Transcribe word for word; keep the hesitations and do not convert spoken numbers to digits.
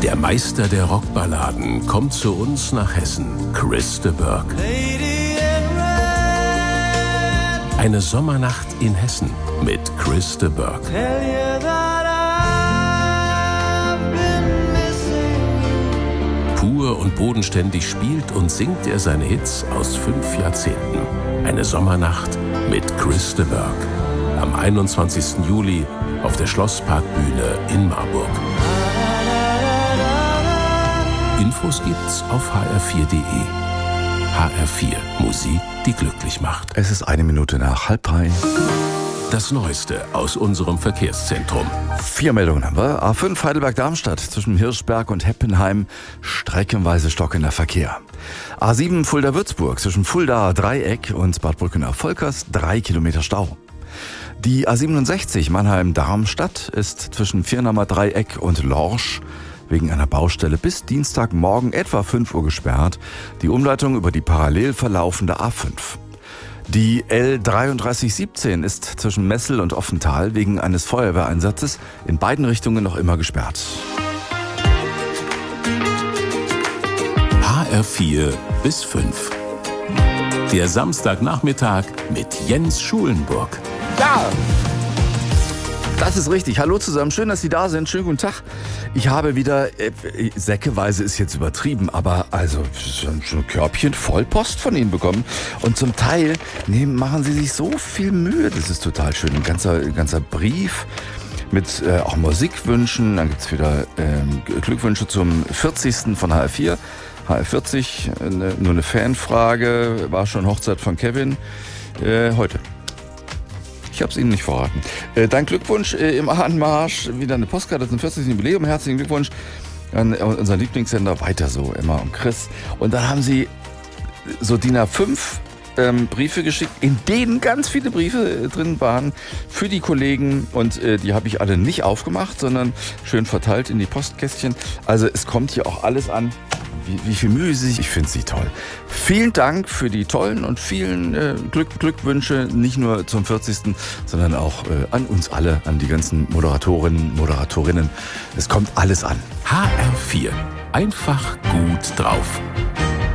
Der Meister der Rockballaden kommt zu uns nach Hessen, Chris de Burgh. Eine Sommernacht in Hessen mit Chris de Burgh. Pur und bodenständig spielt und singt er seine Hits aus fünf Jahrzehnten. Eine Sommernacht mit Chris de Burgh. Am einundzwanzigsten Juli auf der Schlossparkbühne in Marburg. Infos gibt's auf h r vier punkt d e. H R vier, Musik, die glücklich macht. Es ist eine Minute nach halb drei. Das Neueste aus unserem Verkehrszentrum. Vier Meldungen haben wir. A fünf Heidelberg-Darmstadt zwischen Hirschberg und Heppenheim streckenweise stockender Verkehr. A sieben Fulda-Würzburg zwischen Fuldaer Dreieck und Bad Brückener-Volkers drei Kilometer Stau. Die A siebenundsechzig Mannheim-Darmstadt ist zwischen Firnamer Dreieck und Lorsch wegen einer Baustelle bis Dienstagmorgen etwa fünf Uhr gesperrt. Die Umleitung über die parallel verlaufende A fünf. Die L dreiunddreißig siebzehn ist zwischen Messel und Offental wegen eines Feuerwehreinsatzes in beiden Richtungen noch immer gesperrt. H R vier bis fünf. Der Samstagnachmittag mit Jens Schulenburg. Ja, das ist richtig. Hallo zusammen, schön, dass Sie da sind. Schönen guten Tag. Ich habe wieder, äh, säckeweise ist jetzt übertrieben, aber also schon ein Körbchen voll Post von Ihnen bekommen. Und zum Teil nehmen, machen Sie sich so viel Mühe. Das ist total schön. Ein ganzer, ein ganzer Brief mit äh, auch Musikwünschen. Dann gibt's wieder äh, Glückwünsche zum vierzigsten von H R vier. H R vierzig, äh, nur eine Fanfrage. War schon Hochzeit von Kevin. Äh, heute. Ich habe es Ihnen nicht verraten. Äh, dein Glückwunsch äh, im Anmarsch, wieder eine Postkarte zum vierzigsten Jubiläum. Herzlichen Glückwunsch an äh, unseren Lieblingssender. Weiter so, Emma und Chris. Und dann haben Sie so D I N A fünf ähm, Briefe geschickt, in denen ganz viele Briefe äh, drin waren für die Kollegen. Und äh, die habe ich alle nicht aufgemacht, sondern schön verteilt in die Postkästchen. Also es kommt hier auch alles an. Wie, wie viel Mühe Sie sich, ich finde Sie toll. Vielen Dank für die tollen und vielen äh, Glück, Glückwünsche, nicht nur zum vierzigsten, sondern auch äh, an uns alle, an die ganzen Moderatorinnen, Moderatorinnen. Es kommt alles an. H R vier. Einfach gut drauf.